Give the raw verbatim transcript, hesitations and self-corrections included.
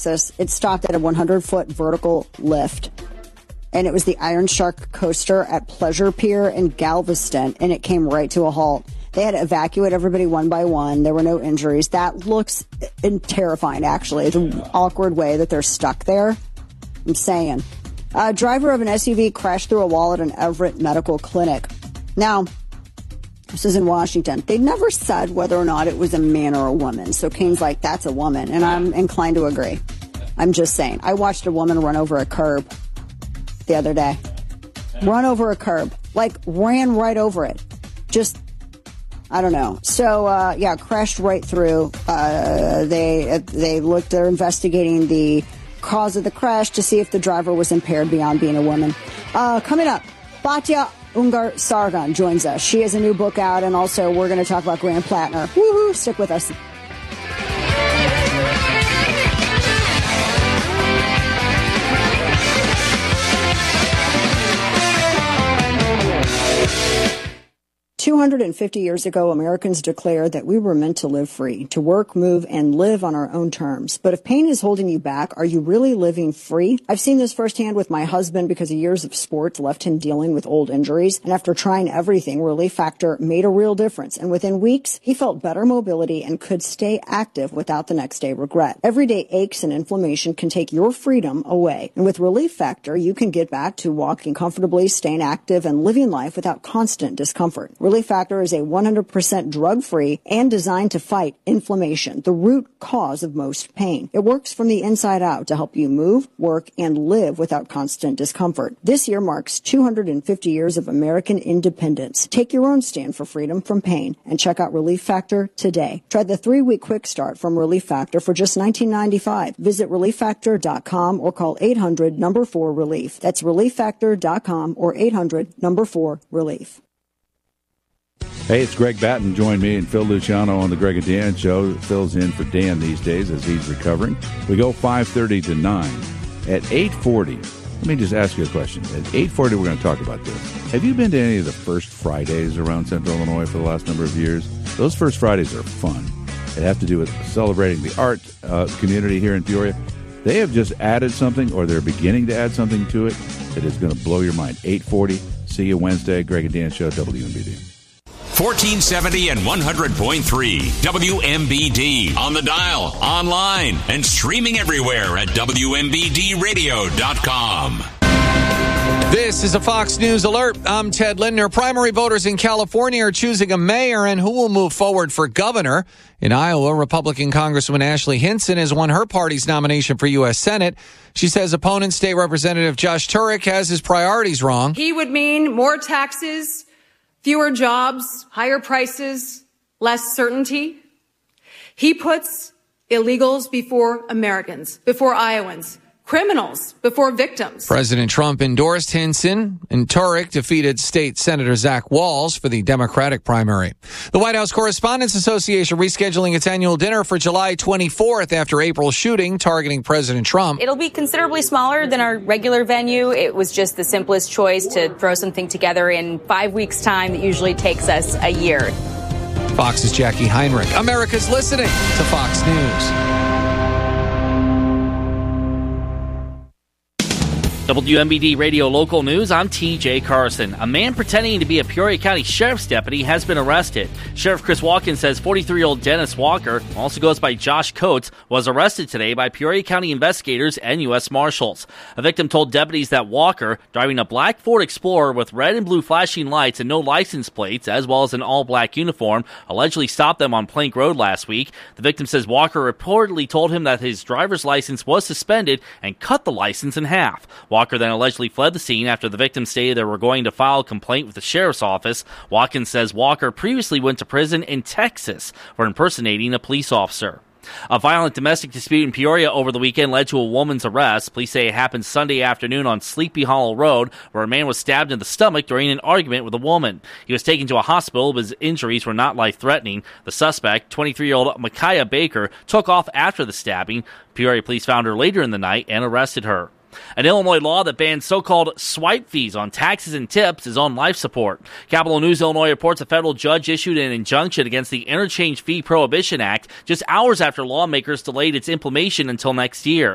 Texas. It stopped at a one hundred foot vertical lift. And it was the Iron Shark coaster at Pleasure Pier in Galveston, and it came right to a halt. They had to evacuate everybody one by one. There were no injuries. That looks terrifying, actually, the awkward way that they're stuck there. I'm saying. A driver of an S U V crashed through a wall at an Everett Medical Clinic. Now, this is in Washington. They never said whether or not it was a man or a woman. So Kane's like, that's a woman. And I'm inclined to agree. I'm just saying. I watched a woman run over a curb the other day. Run over a curb. Like, ran right over it. Just, I don't know. So, uh, yeah, crashed right through. Uh, they, they looked, they're investigating the cause of the crash to see if the driver was impaired beyond being a woman. Uh, coming up, Batya Ungar Sargon joins us. She has a new book out, and also we're going to talk about Graham Plattner. Woohoo! Stick with us. two hundred fifty years ago, Americans declared that we were meant to live free, to work, move, and live on our own terms. But if pain is holding you back, are you really living free? I've seen this firsthand with my husband because years of sports left him dealing with old injuries. And after trying everything, Relief Factor made a real difference. And within weeks, he felt better mobility and could stay active without the next day regret. Everyday aches and inflammation can take your freedom away. And with Relief Factor, you can get back to walking comfortably, staying active, and living life without constant discomfort. Relief Factor is a one hundred percent drug-free and designed to fight inflammation, the root cause of most pain. It works from the inside out to help you move, work, and live without constant discomfort. This year marks two hundred fifty years of American independence. Take your own stand for freedom from pain and check out Relief Factor today. Try the three-week quick start from Relief Factor for just nineteen ninety-five dollars. Visit relief factor dot com or call eight hundred number four relief. That's relief factor dot com or eight hundred number four relief. Hey, it's Greg Batten. Join me and Phil Luciano on the Greg and Dan Show. Phil's in for Dan these days as he's recovering. We go five thirty to nine. At eight forty, let me just ask you a question. At eight forty, we're going to talk about this. Have you been to any of the First Fridays around Central Illinois for the last number of years? Those First Fridays are fun. They have to do with celebrating the art uh, community here in Peoria. They have just added something, or they're beginning to add something to it that is going to blow your mind. eight forty, see you Wednesday. Greg and Dan Show, W M B D. fourteen seventy and one hundred point three W M B D. On the dial, online, and streaming everywhere at W M B D radio dot com. This is a Fox News Alert. I'm Ted Lindner. Primary voters in California are choosing a mayor and who will move forward for governor. In Iowa, Republican Congresswoman Ashley Hinson has won her party's nomination for U S Senate. She says opponent State Representative Josh Turek has his priorities wrong. He would mean more taxes, fewer jobs, higher prices, less certainty. He puts illegals before Americans, before Iowans, criminals before victims. President Trump endorsed Hinson, and Turek defeated State Senator Zach Walz for the Democratic primary. The White House Correspondents Association rescheduling its annual dinner for July twenty-fourth after April's shooting targeting President Trump. It'll be considerably smaller than our regular venue. It was just the simplest choice to throw something together in five weeks' time that usually takes us a year. Fox's Jackie Heinrich. America's listening to Fox News. W M B D Radio Local News, I'm T J Carson. A man pretending to be a Peoria County Sheriff's deputy has been arrested. Sheriff Chris Watkins says forty-three-year-old Dennis Walker, who also goes by Josh Coates, was arrested today by Peoria County investigators and U S Marshals. A victim told deputies that Walker, driving a black Ford Explorer with red and blue flashing lights and no license plates, as well as an all-black uniform, allegedly stopped them on Plank Road last week. The victim says Walker reportedly told him that his driver's license was suspended and cut the license in half. Walker then allegedly fled the scene after the victim stated they were going to file a complaint with the sheriff's office. Watkins says Walker previously went to prison in Texas for impersonating a police officer. A violent domestic dispute in Peoria over the weekend led to a woman's arrest. Police say it happened Sunday afternoon on Sleepy Hollow Road, where a man was stabbed in the stomach during an argument with a woman. He was taken to a hospital, but his injuries were not life-threatening. The suspect, twenty-three-year-old Micaiah Baker, took off after the stabbing. Peoria police found her later in the night and arrested her. An Illinois law that bans so-called swipe fees on taxes and tips is on life support. Capital News Illinois reports a federal judge issued an injunction against the Interchange Fee Prohibition Act just hours after lawmakers delayed its implementation until next year.